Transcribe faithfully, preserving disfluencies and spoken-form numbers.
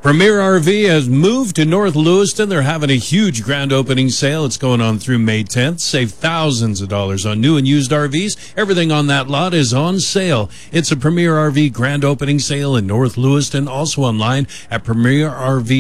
Premier R V has moved to North Lewiston. They're having a huge grand opening sale. It's going on through May tenth. Save thousands of dollars on new and used R Vs. Everything on that lot is on sale. It's a Premier R V grand opening sale in North Lewiston. Also online at premier r v